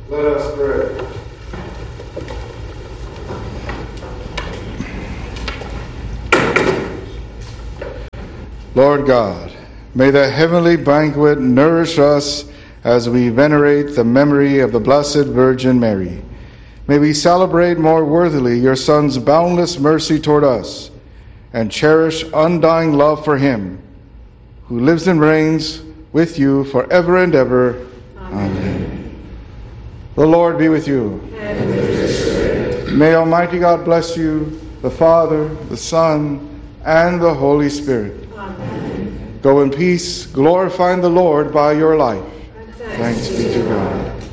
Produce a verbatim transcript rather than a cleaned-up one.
Let us pray. Lord God, may the heavenly banquet nourish us as we venerate the memory of the Blessed Virgin Mary. May we celebrate more worthily your Son's boundless mercy toward us and cherish undying love for him, who lives and reigns with you forever and ever. Amen. Amen. The Lord be with you. And with your spirit. May Almighty God bless you, the Father, the Son, and the Holy Spirit. Amen. Go in peace, glorifying the Lord by your life. Thanks, Thanks be to God.